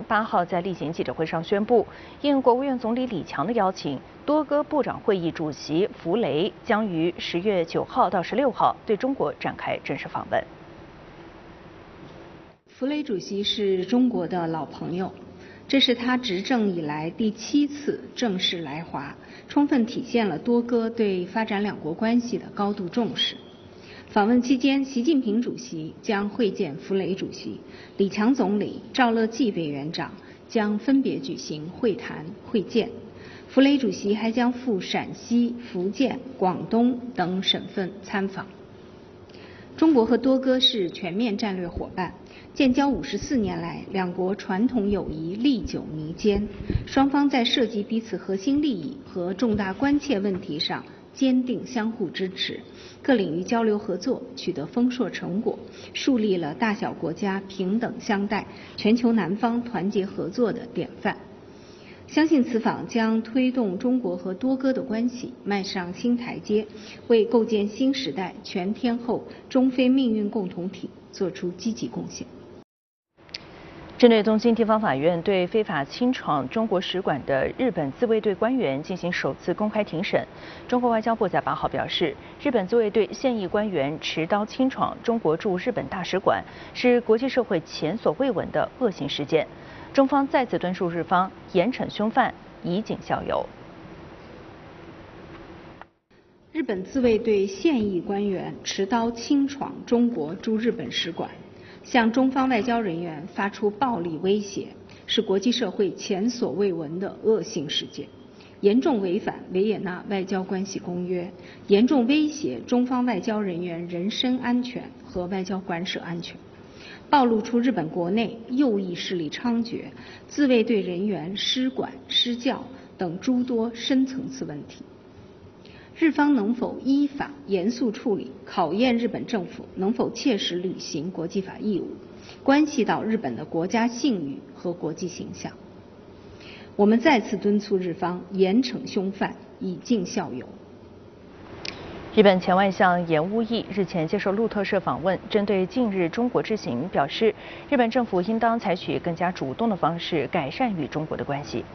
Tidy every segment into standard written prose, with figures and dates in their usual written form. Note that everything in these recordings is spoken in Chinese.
8号在例行记者会上宣布，应国务院总理李强的邀请，多哥部长会议主席弗雷将于10月9号到16号对中国展开正式访问。 弗雷主席是中国的老朋友，这是他执政以来第7次正式来华，充分体现了多哥对发展两国关系的高度重视。访问期间，习近平主席将会见弗雷主席，李强总理、赵乐际委员长将分别举行会谈会见。弗雷主席还将赴陕西、福建、广东等省份参访。中国和多哥是全面战略伙伴，建交54年来，两国传统友谊历久弥坚，双方在涉及彼此核心利益和重大关切问题上坚定相互支持，各领域交流合作取得丰硕成果，树立了大小国家平等相待、全球南方团结合作的典范。相信此访将推动中国和多哥的关系迈上新台阶，为构建新时代全天候中非命运共同体作出积极贡献。 针对东京地方法院对非法侵闯中国使馆的日本自卫队官员进行首次公开庭审，中国外交部在8号表示，日本自卫队现役官员持刀侵闯中国驻日本大使馆是国际社会前所未闻的恶性事件。中方再次敦促日方严惩凶犯，以儆效尤。 日本自卫队现役官员持刀侵闯中国驻日本使馆，向中方外交人员发出暴力威胁，是国际社会前所未闻的恶性事件，严重违反维也纳外交关系公约，严重威胁中方外交人员人身安全和外交馆舍安全，暴露出日本国内右翼势力猖獗、自卫队人员失管失教等诸多深层次问题。日方能否依法严肃处理，考验日本政府能否切实履行国际法义务，关系到日本的国家信誉和国际形象。我们再次敦促日方严惩凶犯，以儆效尤。 日本前外相岩屋义日前接受路透社访问，针对近日中国之行表示，日本政府应当采取更加主动的方式改善与中国的关系。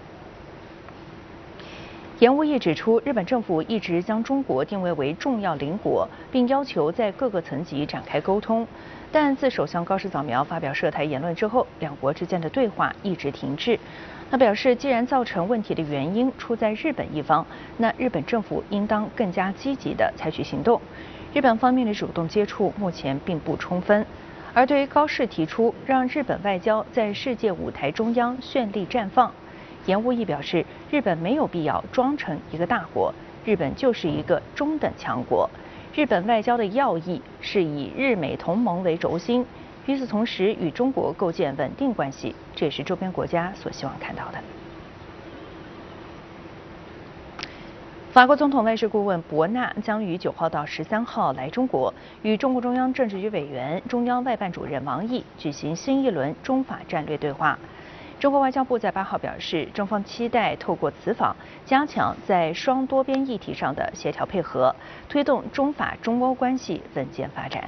岩屋义指出，日本政府一直将中国定位为重要邻国，并要求在各个层级展开沟通。但自首相高市早苗发表涉台言论之后，两国之间的对话一直停滞。他表示，既然造成问题的原因出在日本一方，那日本政府应当更加积极地采取行动。日本方面的主动接触目前并不充分。而对于高市提出让日本外交在世界舞台中央绚丽绽放，岩屋义表示，日本没有必要装成一个大国，日本就是一个中等强国。日本外交的要义是以日美同盟为轴心，与此同时与中国构建稳定关系，这也是周边国家所希望看到的。法国总统外事顾问博纳将于9号到13号来中国，与中共中央政治局委员、中央外办主任王毅举行新一轮中法战略对话。中国外交部在8号表示，中方期待透过此访，加强在双多边议题上的协调配合，推动中法中欧关系稳健发展。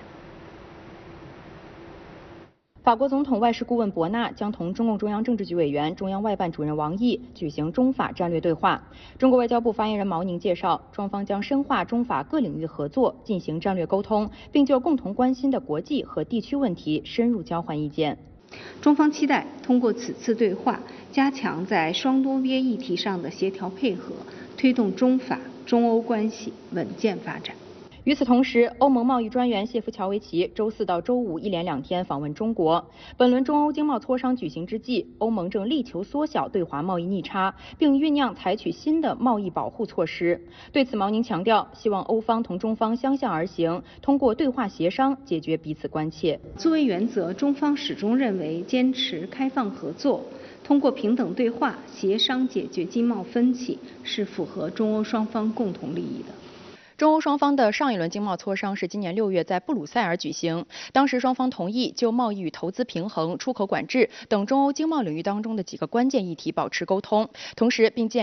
法国总统外事顾问博纳将同中共中央政治局委员、中央外办主任王毅举行中法战略对话。中国外交部发言人毛宁介绍，双方将深化中法各领域合作，进行战略沟通，并就共同关心的国际和地区问题深入交换意见。 中方期待通过此次对话，加强在双多边议题上的协调配合，推动中法中欧关系稳健发展。 与此同时，欧盟贸易专员谢夫乔维奇周4到周5一连2天访问中国。本轮中欧经贸磋商举行之际，欧盟正力求缩小对华贸易逆差，并酝酿采取新的贸易保护措施。对此，毛宁强调，希望欧方同中方相向而行，通过对话协商解决彼此关切。 作为原则，中方始终认为坚持开放合作，通过平等对话协商解决经贸分歧，是符合中欧双方共同利益的。 中欧双方的上一轮经贸磋商是今年6月在布鲁塞尔举行，当时双方同意就贸易与投资平衡、出口管制等中欧经贸领域当中的几个关键议题保持沟通，同时并建